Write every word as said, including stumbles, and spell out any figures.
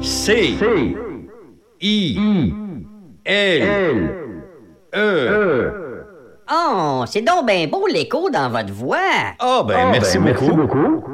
C. C. I. I. L. L. E. E. Oh, c'est donc ben beau l'écho dans votre voix. Ah, ben, Ah, merci ben, beaucoup. Merci beaucoup.